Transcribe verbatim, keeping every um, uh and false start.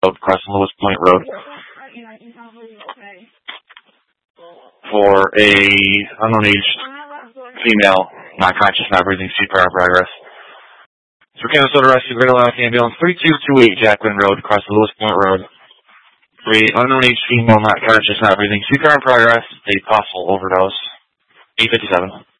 crossing Lewis Point Road for a unknown age female, not conscious, not breathing, C P R in progress. So Minnesota Rescue, Great Atlantic Ambulance, three two two eight Jacqueline Road, across the Lewis Point Road. For a unknown age female, not conscious, not breathing, C P R in progress, a possible overdose. eight fifty-seven.